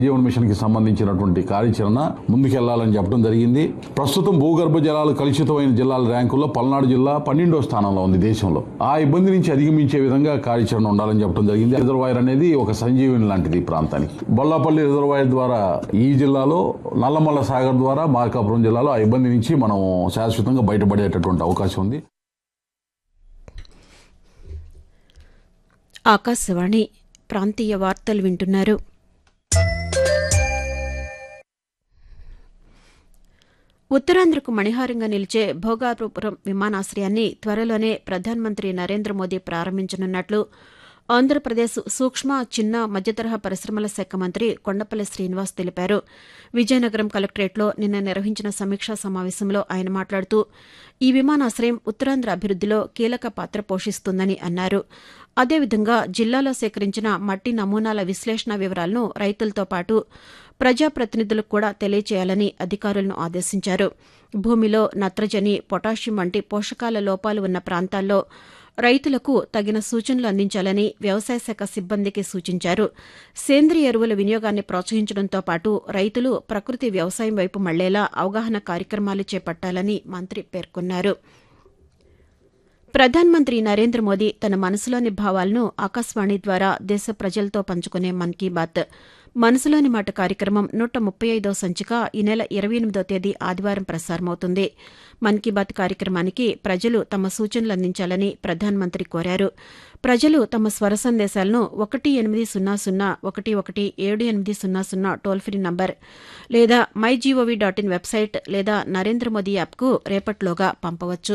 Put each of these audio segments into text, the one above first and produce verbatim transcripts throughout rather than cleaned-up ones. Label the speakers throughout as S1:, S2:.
S1: Jeevan machine కి సంబంధించినటువంటి కార్యాచరణ ముందుకెళ్లాలని చెప్పడం జరిగింది. ప్రస్తుతం భూగర్భ జలాలు కలుషితమైన జిల్లాల ర్యాంకుల్లో పల్నాడు జిల్లా పన్నెండో స్థానంలో ఉంది దేశంలో. ఆ ఇబ్బంది నుంచి అధిగమించే విధంగా కార్యాచరణ ఉండాలని చెప్పడం జరిగింది. రిజర్వాయర్ అనేది ఒక సంజీవని లాంటిది ఈ ప్రాంతానికి. బొల్లాపల్లి రిజర్వాయర్ ద్వారా ఈ జిల్లాలో, నల్లమల్ల సాగర్ ద్వారా మార్కాపురం జిల్లాలో ఆ ఇబ్బంది నుంచి మనం శాశ్వతంగా బయటపడేటటువంటి అవకాశం ఉంది.
S2: ఆకాశవాణి ప్రాంతీయ వార్తలు వింటున్నారు. ఉత్తరాంధ్రకు మణిహారంగా నిలిచే భోగాపురం విమానాశ్రయాన్ని త్వరలోనే ప్రధానమంత్రి నరేంద్ర మోదీ ప్రారంభించనున్నట్లు ఆంధ్రప్రదేశ్ సూక్ష్మ, చిన్న, మధ్యతరహా పరిశ్రమల శాఖ మంత్రి కొండపల్లి శ్రీనివాస్ తెలిపారు. విజయనగరం కలెక్టరేట్లో నిన్న నిర్వహించిన సమీక్షా సమావేశంలో ఆయన మాట్లాడుతూ ఈ విమానాశ్రయం ఉత్తరాంధ్ర అభివృద్దిలో కీలక పాత్ర పోషిస్తుందని అన్నారు. అదేవిధంగా జిల్లాలో సేకరించిన మట్టి నమూనాల విశ్లేషణ వివరాలను రైతులతో పాటు ప్రజాప్రతినిధులకు కూడా తెలియచేయాలని అధికారులను ఆదేశించారు. భూమిలో నత్రజని, పొటాషియం వంటి పోషకాల లోపాలు ఉన్న ప్రాంతాల్లో రైతులకు తగిన సూచనలు అందించాలని వ్యవసాయ శాఖ సిబ్బందికి సూచించారు. సేంద్రియ ఎరువుల వినియోగాన్ని ప్రోత్సహించడంతో పాటు రైతులు ప్రకృతి వ్యవసాయం వైపు మళ్లేలా అవగాహన కార్యక్రమాలు చేపట్టాలని మంత్రి పేర్కొన్నారు. ప్రధానమంత్రి నరేంద్ర మోదీ తన మనసులోని భావాలను ఆకాశవాణి ద్వారా దేశ ప్రజలతో పంచుకునే మన్ కీ బాత్ మనసులోని మాట కార్యక్రమం నూట ముప్పై ఐదో సంచిక ఈ నెల ఇరవై ఎనిమిదో తేదీ ఆదివారం ప్రసారమవుతుంది. మన్ కీ బాత్ కార్యక్రమానికి ప్రజలు తమ సూచనలు అందించాలని ప్రధానమంత్రి కోరారు. ప్రజలు తమ స్వర సందేశాలను ఒకటి ఎనిమిది సున్నా సున్నా ఒకటి ఒకటి ఏడు ఎనిమిది సున్నా సున్నా టోల్ ఫ్రీ నంబర్ లేదా my GOV dot in website లేదా నరేంద్ర మోదీ యాప్కు రేపట్లోగా పంపవచ్చు.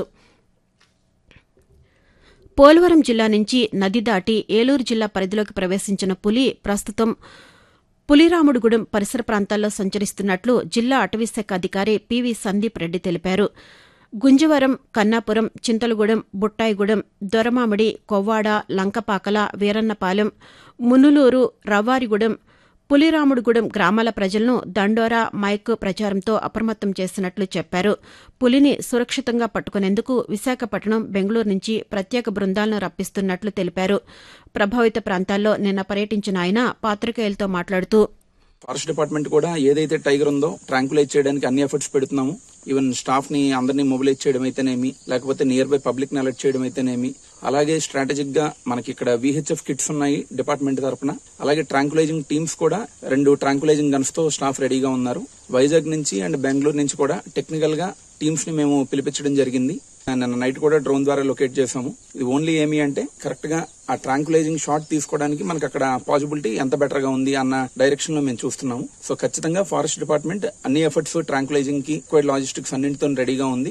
S2: పోలవరం జిల్లా నుంచి నది దాటి ఏలూరు జిల్లా పరిధిలోకి ప్రవేశించిన పులి ప్రస్తుతం పులిరాముడుగూడెం పరిసర ప్రాంతాల్లో సంచరిస్తున్నట్లు జిల్లా అటవీశాఖ అధికారి పివి సందీప్ రెడ్డి తెలిపారు. గుంజవరం, కన్నాపురం, చింతలగూడెం, బుట్టాయిగూడెం, దొరమామిడి, కొవ్వాడ, లంకపాకల, వీరన్నపాలెం, మునులూరు, రవ్వారిగూడెం, పులిరాముడుగూడెం గ్రామాల ప్రజలను దండోరా, మైక్ ప్రచారంతో అప్రమత్తం చేసినట్లు చెప్పారు. పులిని సురక్షితంగా పట్టుకునేందుకు విశాఖపట్నం, బెంగళూరు నుంచి ప్రత్యేక బృందాలను రప్పిస్తున్నట్లు తెలిపారు. ప్రభావిత ప్రాంతాల్లో నిన్న పర్యటించిన ఆయన పాతికేయులతో మాట్లాడుతూ
S3: ఫారెస్ట్ డిపార్ట్మెంట్ కూడా ఏదైతే టైగర్ ఉందో ట్రాంకులైజ్ చేయడానికి అన్ని ఎఫర్ట్స్ పెడుతున్నాము. ఈవెన్ స్టాఫ్ ని అందరినీ మొబిలైజ్ చేయడం అయితేనేమి, లేకపోతే నియర్ బై పబ్లిక్ ని అలర్ట్ చేయడం అయితేనేమి, అలాగే స్ట్రాటజిక్ గా మనకి ఇక్కడ విహెచ్ఎఫ్ కిట్స్ ఉన్నాయి డిపార్ట్మెంట్ తరఫున. అలాగే ట్రాంకులైజింగ్ టీమ్స్ కూడా రెండు ట్రాంకులైజింగ్ గన్స్ తో స్టాఫ్ రెడీగా ఉన్నారు. వైజాగ్ నుంచి అండ్ బెంగళూరు నుంచి కూడా టెక్నికల్ గా టీమ్స్ ని మేము పిలిపించడం జరిగింది. నిన్న నైట్ కూడా డ్రోన్ ద్వారా లొకేట్ చేసాము. ఇది ఓన్లీ ఏమి అంటే కరెక్ట్ గా ఆ ట్రాంకులైజింగ్ షాట్ తీసుకోవడానికి మనకి అక్కడ పాసిబిలిటీ ఎంత బెటర్ గా ఉంది అన్న డైరెక్షన్ లో మేము చూస్తున్నాము. సో ఖచ్చితంగా ఫారెస్ట్ డిపార్ట్మెంట్ అన్ని ఎఫర్ట్స్ ట్రాంకులైజింగ్ కి క్వైడ్ లాజిస్టిక్స్ అన్నింటితో రెడీగా ఉంది.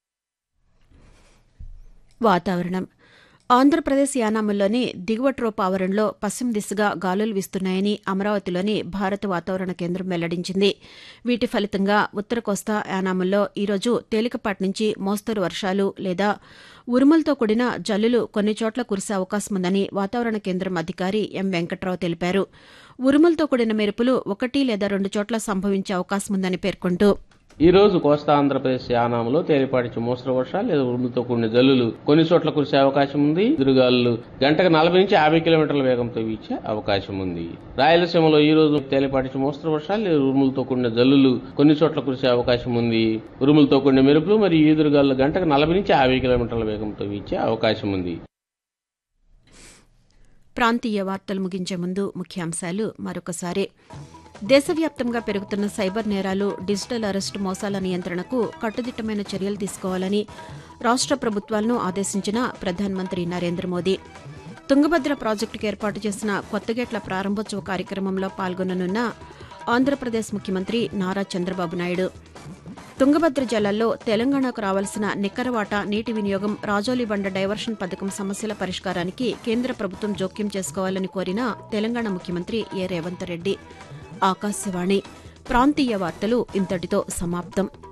S2: వాతావరణం. ఆంధ్రప్రదేశ్ యానాముల్లోని దిగువ ట్రోప్ ఆవరణలో పశ్చిమ దిశగా గాలులు వీస్తున్నాయని అమరావతిలోని భారత వాతావరణ కేంద్రం వెల్లడించింది. వీటి ఫలితంగా ఉత్తర కోస్తా యానాముల్లో ఈరోజు తేలికపాటి నుంచి మోస్తరు వర్షాలు లేదా ఉరుములతో కూడిన జల్లులు కొన్ని చోట్ల కురిసే అవకాశముందని వాతావరణ కేంద్రం అధికారి ఎం వెంకట్రావు తెలిపారు. ఉరుములతో కూడిన మెరుపులు ఒకటి లేదా రెండు చోట్ల సంభవించే అవకాశముందని పేర్కొంటూ
S4: ఈ రోజు కోస్తా ఆంధ్రప్రదేశ్ యానాంలో తేలిపాటి మోస్తరు వర్షాలు లేదా ఉరుములతో కూడిన జల్లులు కొన్ని చోట్ల కురిసే అవకాశం ఉంది. ఎదురుగాలులు గంటకు నలభై నుంచి యాభై కిలోమీటర్ల వేగంతో వీచే అవకాశం ఉంది. రాయలసీమలో ఈ రోజు తేలిపాటి మోస్తరు వర్షాలు లేదా ఉరుములతో కూడిన జల్లులు కొన్ని చోట్ల కురిసే అవకాశం ఉంది. ఉరుములతో కూడిన మెరుపులు మరియు ఎదురుగాలులు గంటకు నలభై నుంచి యాభై కిలోమీటర్ల వేగంతో వీచే అవకాశం ఉంది.
S2: ప్రాంతీయ వార్తలు ముగించే ముందు ముఖ్యాంశాలు మరొకసారి. దేశవ్యాప్తంగా పెరుగుతున్న సైబర్ నేరాలు, డిజిటల్ అరెస్టు మోసాల నియంత్రణకు కట్టుదిట్టమైన చర్యలు తీసుకోవాలని రాష్ట ప్రభుత్వాలను ఆదేశించిన ప్రధానమంత్రి నరేంద్ర మోదీ. తుంగభద్ర ప్రాజెక్టుకు ఏర్పాటు చేసిన కొత్తగేట్ల ప్రారంభోత్సవ కార్యక్రమంలో పాల్గొననున్న ఆంధ్రప్రదేశ్ ముఖ్యమంత్రి నారా చంద్రబాబు నాయుడు. తుంగభద్ర జలాల్లో తెలంగాణకు రావాల్సిన నికర వాటా నీటి వినియోగం, రాజోలి బండ డైవర్షన్ పథకం సమస్యల పరిష్కారానికి కేంద్ర ప్రభుత్వం జోక్యం చేసుకోవాలని కోరిన తెలంగాణ ముఖ్యమంత్రి ఏ రేవంత్ రెడ్డి. ఆకాశవాణి ప్రాంతీయ వార్తలు ఇంతటితో సమాప్తం.